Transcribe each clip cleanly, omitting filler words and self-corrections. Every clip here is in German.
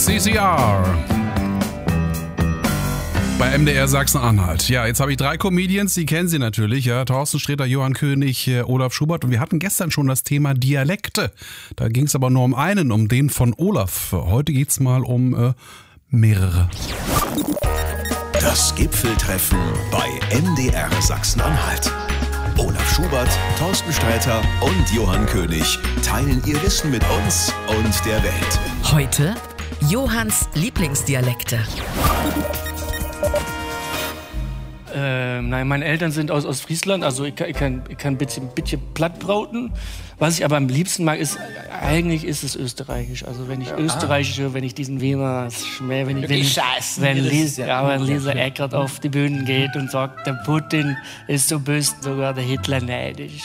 CCR bei MDR Sachsen-Anhalt. Ja, jetzt habe ich 3 Comedians, die kennen Sie natürlich, ja, Thorsten Sträter, Johann König, Olaf Schubert, und wir hatten gestern schon das Thema Dialekte. Da ging es aber nur um einen, um den von Olaf. Heute geht es mal um mehrere. Das Gipfeltreffen bei MDR Sachsen-Anhalt. Olaf Schubert, Thorsten Sträter und Johann König teilen ihr Wissen mit uns und der Welt. Heute Johanns Lieblingsdialekte. Nein, meine Eltern sind aus Ostfriesland, also ich kann ein bisschen Plattbrauten. Was ich aber am liebsten mag, ist es Österreichisch. Also wenn ich Österreichisch höre, wenn ich diesen Wiener Schmäh, wenn Lisa Eckert auf die Bühnen geht und sagt, der Putin ist so böse, sogar der Hitler neidisch.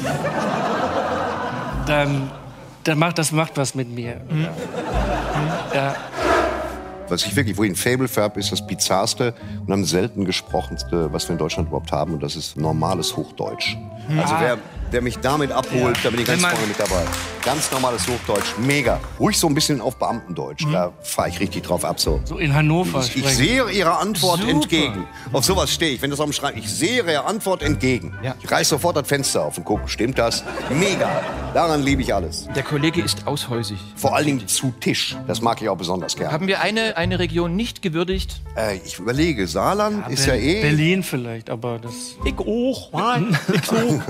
Dann macht was mit mir. Ja. Was ich wirklich, wo ich ein Faible für habe, ist das Bizarrste und am selten gesprochenste, was wir in Deutschland überhaupt haben. Und das ist normales Hochdeutsch. Also wer mich damit abholt, da bin ich ganz vorne mit dabei. Ganz normales Hochdeutsch, mega. Ruhig so ein bisschen auf Beamtendeutsch, da fahre ich richtig drauf ab. So in Hannover Ich sehe Ihrer Antwort entgegen. Auf sowas stehe ich, wenn das auf dem Schreiben, ich sehe Ihrer Antwort entgegen. Ja. Ich reiß sofort das Fenster auf und gucke, stimmt das? Mega. Daran liebe ich alles. Der Kollege ist aushäusig. Vor allen Dingen zu Tisch. Das mag ich auch besonders gerne. Haben wir eine Region nicht gewürdigt? Ich überlege, Saarland ist ja eh... Berlin vielleicht, aber das... Ich auch. Ich auch.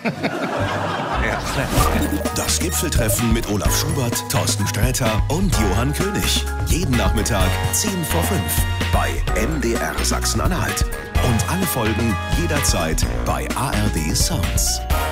Das Gipfeltreffen mit Olaf Schubert, Thorsten Sträter und Johann König. Jeden Nachmittag 10 vor 5 bei MDR Sachsen-Anhalt. Und alle Folgen jederzeit bei ARD Sounds.